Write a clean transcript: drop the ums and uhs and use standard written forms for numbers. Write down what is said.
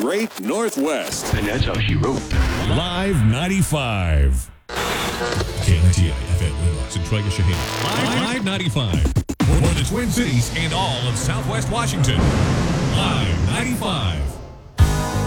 Great Northwest. And that's how she wrote. Live 95. KNTI FM Windows and Troy Shaheen. Live 95. For the Twin Cities and all of Southwest Washington. Live 95.